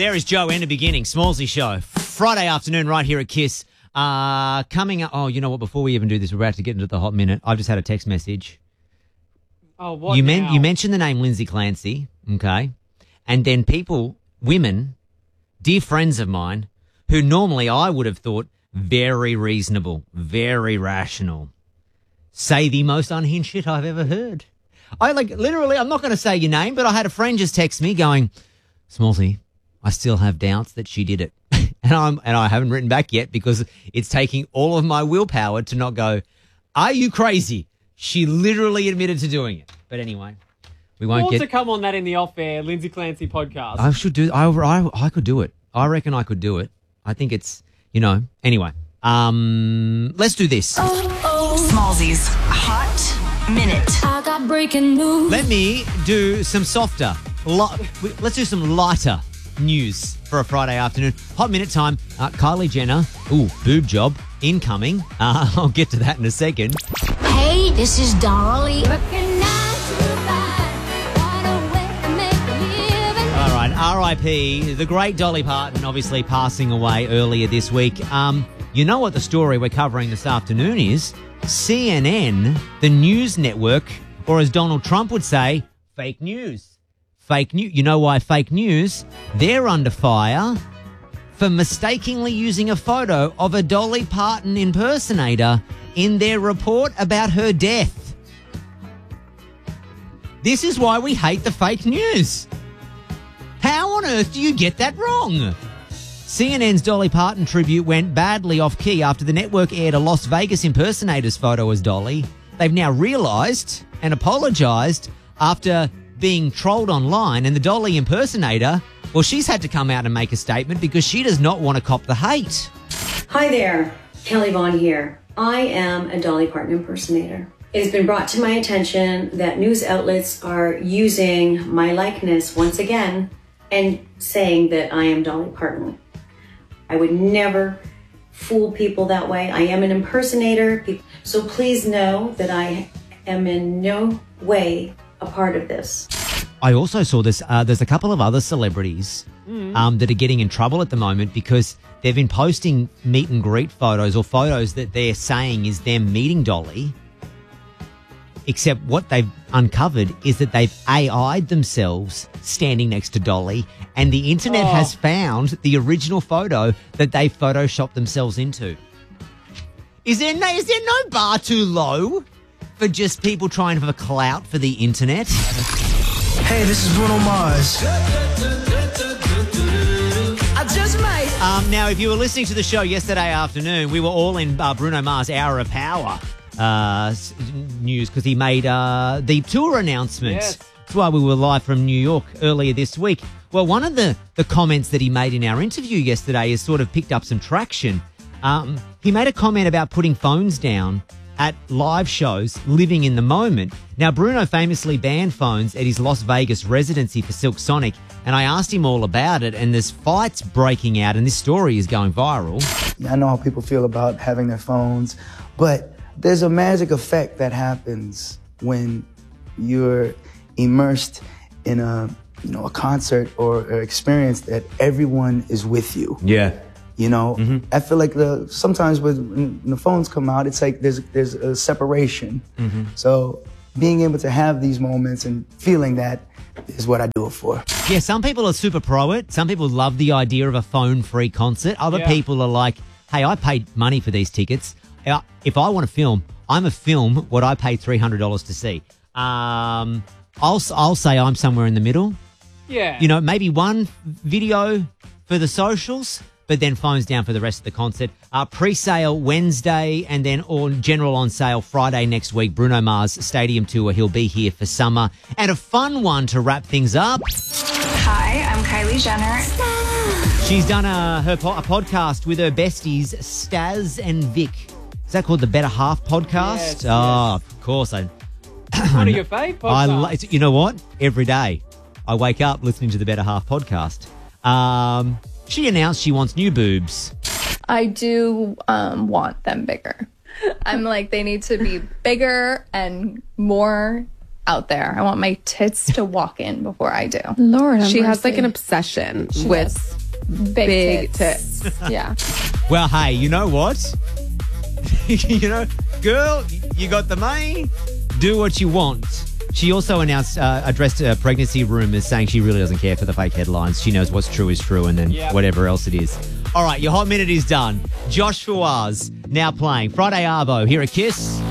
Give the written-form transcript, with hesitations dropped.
There is Joe and the beginning. Smallsy Show. Friday afternoon right here at KISS. Coming up. Oh, you know what? Before we even do this, we're about to get into the hot minute. I've just had a text message. Oh, what you now? You mentioned the name Lindsay Clancy, okay? And then women, dear friends of mine, who normally I would have thought very reasonable, very rational, say the most unhinged shit I've ever heard. Literally, I'm not going to say your name, but I had a friend just text me going, Smallsy, I still have doubts that she did it. and I haven't written back yet because it's taking all of my willpower to not go, are you crazy? She literally admitted to doing it. But anyway, we won't to come on that in the off-air Lindsay Clancy podcast. I should do. I could do it. I reckon I could do it. I think it's, Anyway, let's do this. Smallsy's Hot Minute. I got breaking news. Let me do some softer. Let's do some lighter news for a Friday afternoon. Hot minute time. Kylie Jenner. Boob job incoming. I'll get to that in a second. Hey, this is Dolly. All right, R.I.P. The great Dolly Parton, obviously passing away earlier this week. You know what the story we're covering this afternoon is? CNN, the news network, or as Donald Trump would say, fake news. Fake news. You know why fake news? They're under fire for mistakenly using a photo of a Dolly Parton impersonator in their report about her death. This is why we hate the fake news. How on earth do you get that wrong? CNN's Dolly Parton tribute went badly off key after the network aired a Las Vegas impersonator's photo as Dolly. They've now realised and apologised after being trolled online, and the Dolly impersonator, well, she's had to come out and make a statement because she does not want to cop the hate. Hi there, Kelly Vaughn here. I am a Dolly Parton impersonator. It has been brought to my attention that news outlets are using my likeness once again and saying that I am Dolly Parton. I would never fool people that way. I am an impersonator, so please know that I am in no way a part of this. I also saw this. There's a couple of other celebrities that are getting in trouble at the moment because they've been posting meet and greet photos or photos that they're saying is them meeting Dolly. Except what they've uncovered is that they've AI'd themselves standing next to Dolly, and the internet has found the original photo that they photoshopped themselves into. Is there no bar too low for just people trying for clout for the internet? Hey, this is Bruno Mars. I just might. Now, if you were listening to the show yesterday afternoon, we were all in Bruno Mars' Hour of Power news because he made the tour announcement. Yes. That's why we were live from New York earlier this week. Well, one of the comments that he made in our interview yesterday has sort of picked up some traction. He made a comment about putting phones down at live shows, living in the moment. Now, Bruno famously banned phones at his Las Vegas residency for Silk Sonic, and I asked him all about it, and there's fights breaking out, and this story is going viral. I know how people feel about having their phones, but there's a magic effect that happens when you're immersed in a concert or experience that everyone is with you. Yeah. I feel like sometimes when the phones come out, it's like there's a separation. So being able to have these moments and feeling that is what I do it for. Yeah, some people are super pro it. Some people love the idea of a phone-free concert. Other people are like, hey, I paid money for these tickets. If I want to film, I'm a film what I paid $300 to see. I'll say I'm somewhere in the middle. Yeah. Maybe one video for the socials, but then phones down for the rest of the concert. Pre-sale Wednesday and then general on sale Friday next week. Bruno Mars Stadium Tour. He'll be here for summer. And a fun one to wrap things up. Hi, I'm Kylie Jenner. She's done a podcast with her besties, Staz and Vic. Is that called the Better Half podcast? Yes, Of course. One of your fave podcasts. You know what? Every day I wake up listening to the Better Half podcast. She announced she wants new boobs. I do want them bigger. I'm like, they need to be bigger and more out there. I want my tits to walk in before I do. Lord, she has like an obsession with big tits. Yeah. Well, hey, you know what? Girl, you got the money. Do what you want. She also addressed pregnancy rumors, saying she really doesn't care for the fake headlines. She knows what's true is true, and then whatever else it is. All right, your hot minute is done. Josh Fawaz now playing Friday Arvo. Here at Kiss.